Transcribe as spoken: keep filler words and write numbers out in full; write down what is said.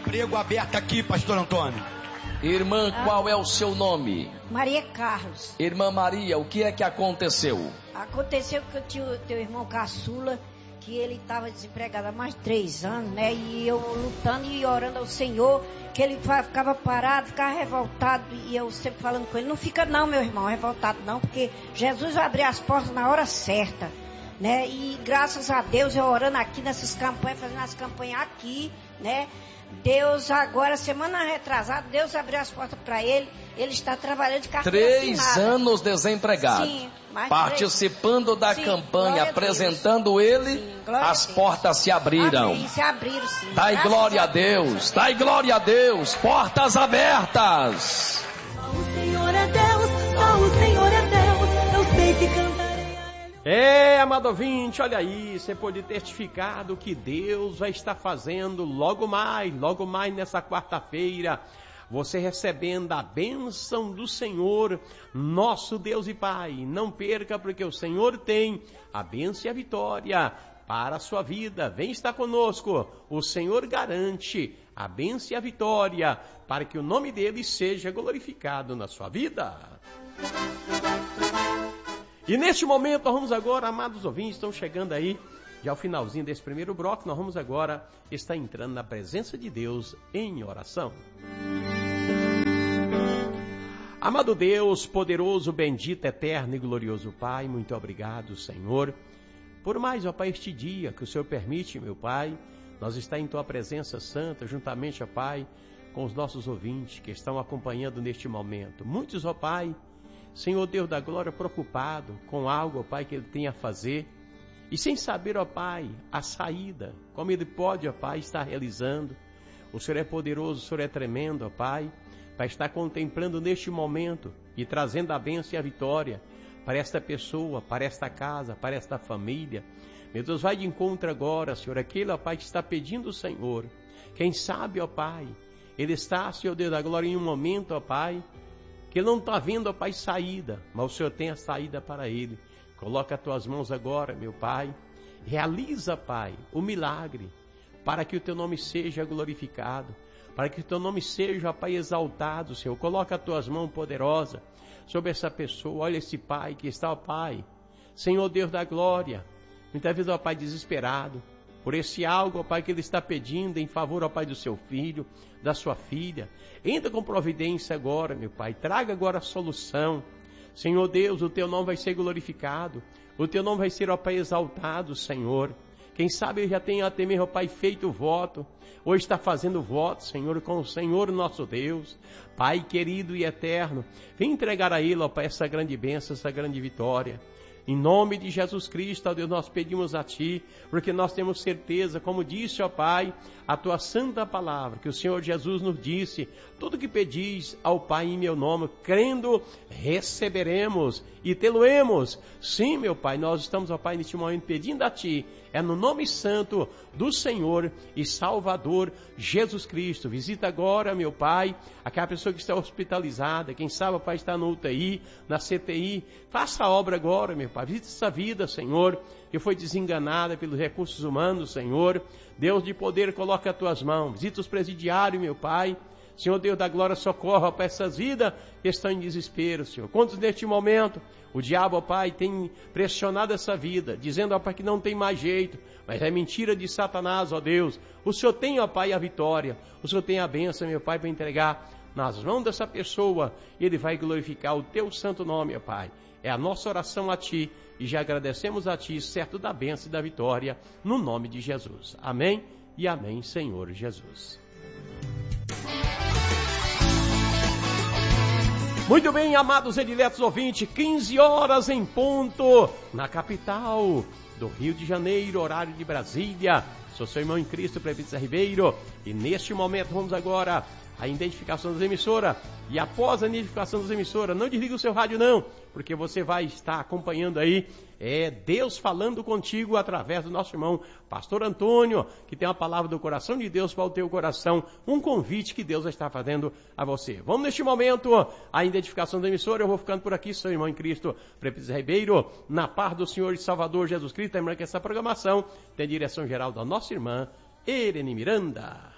emprego aberta aqui, pastor Antônio. Irmã, ah. qual é o seu nome? Maria Carlos. Irmã Maria, o que é que aconteceu? Aconteceu que eu tinha o teu irmão caçula, que ele estava desempregado há mais de três anos, né? E eu lutando e orando ao Senhor, que ele ficava parado, ficava revoltado, e eu sempre falando com ele, não fica não, meu irmão, revoltado não, porque Jesus vai abrir as portas na hora certa, né? E graças a Deus, eu orando aqui nessas campanhas, fazendo as campanhas aqui, né? Deus agora, semana retrasada, Deus abriu as portas para ele, ele está trabalhando de carteira Três assinada. anos desempregado. Sim, mais participando da sim, campanha, apresentando ele, sim, as portas se abriram. Amém, se abriram, sim. Dai Graças glória a Deus, Deus, dai glória a Deus, portas abertas. Só o Senhor é Deus, só o Senhor é Deus, eu sei que cantarei a Ele. É, amado ouvinte, olha aí, você pode testificar do que Deus vai estar fazendo logo mais, logo mais nessa quarta-feira. Você recebendo a bênção do Senhor, nosso Deus e Pai. Não perca, porque o Senhor tem a bênção e a vitória para a sua vida. Vem estar conosco. O Senhor garante a bênção e a vitória para que o nome dele seja glorificado na sua vida. E neste momento, nós vamos agora, amados ouvintes, estão chegando aí, já ao finalzinho desse primeiro bloco, nós vamos agora estar entrando na presença de Deus em oração. Amado Deus, poderoso, bendito, eterno e glorioso Pai, muito obrigado, Senhor, por mais, ó Pai, este dia que o Senhor permite, meu Pai, nós está em Tua presença santa, juntamente, ó Pai, com os nossos ouvintes que estão acompanhando neste momento. Muitos, ó Pai, Senhor Deus da glória, preocupado com algo, ó Pai, que Ele tem a fazer, e sem saber, ó Pai, a saída, como Ele pode, ó Pai, estar realizando. O Senhor é poderoso, o Senhor é tremendo, ó Pai, para estar contemplando neste momento e trazendo a bênção e a vitória para esta pessoa, para esta casa, para esta família. Meu Deus, vai de encontro agora, Senhor, aquele, ó Pai, que está pedindo o Senhor. Quem sabe, ó Pai, ele está, Senhor Deus da glória, em um momento, ó Pai, que ele não está vendo, ó Pai, saída, mas o Senhor tem a saída para ele. Coloca as tuas mãos agora, meu Pai, realiza, Pai, o milagre, para que o teu nome seja glorificado, para que o teu nome seja, ó Pai, exaltado, Senhor. Coloca as tuas mãos poderosas sobre essa pessoa. Olha esse pai que está, ó Pai, Senhor Deus da glória, muitas vezes, ó Pai, desesperado por esse algo, ó Pai, que ele está pedindo em favor, ó Pai, do seu filho, da sua filha. Entra com providência agora, meu Pai, traga agora a solução. Senhor Deus, o teu nome vai ser glorificado, o teu nome vai ser, ó Pai, exaltado, Senhor. Quem sabe ele já tem até mesmo, ó Pai, feito o voto, ou está fazendo voto, Senhor, com o Senhor nosso Deus. Pai querido e eterno, vem entregar a ele, ó Pai, essa grande bênção, essa grande vitória. Em nome de Jesus Cristo, ó Deus, nós pedimos a Ti, porque nós temos certeza, como disse, ó Pai, a Tua santa palavra, que o Senhor Jesus nos disse, tudo que pedis ao Pai em meu nome, crendo, receberemos e tê-lo-emos. Sim, meu Pai, nós estamos, ó Pai, neste momento pedindo a Ti, é no nome santo do Senhor e Salvador Jesus Cristo. Visita agora, meu Pai, aquela pessoa que está hospitalizada, quem sabe, ó Pai, está no U T I, na C T I, faça a obra agora, meu Pai, visita essa vida, Senhor, que foi desenganada pelos recursos humanos, Senhor. Deus de poder, coloca as tuas mãos, visita os presidiários, meu Pai. Senhor Deus da glória, socorra para essas vidas que estão em desespero, Senhor. Quantos neste momento o diabo, ó Pai, tem pressionado essa vida, dizendo, ó Pai, que não tem mais jeito, mas é mentira de Satanás, ó Deus. O Senhor tem, ó Pai, a vitória, o Senhor tem a bênção, meu Pai, para entregar nas mãos dessa pessoa, e Ele vai glorificar o Teu santo nome, ó Pai. É a nossa oração a Ti, e já agradecemos a Ti, certo da bênção e da vitória, no nome de Jesus. Amém e amém, Senhor Jesus. Muito bem, amados e diletos ouvintes, quinze horas em ponto, na capital do Rio de Janeiro, horário de Brasília. Sou seu irmão em Cristo, Presbítero Ribeiro, e neste momento vamos agora à identificação das emissoras. E após a identificação das emissoras, não desliga o seu rádio não, porque você vai estar acompanhando aí, é Deus falando contigo através do nosso irmão Pastor Antônio, que tem uma palavra do coração de Deus para o teu coração, um convite que Deus está fazendo a você. Vamos neste momento à identificação da emissora. Eu vou ficando por aqui, seu irmão em Cristo, Presbítero Ribeiro, na paz do Senhor e Salvador Jesus Cristo. Lembrando que essa programação tem direção geral da nossa irmã Irene Miranda.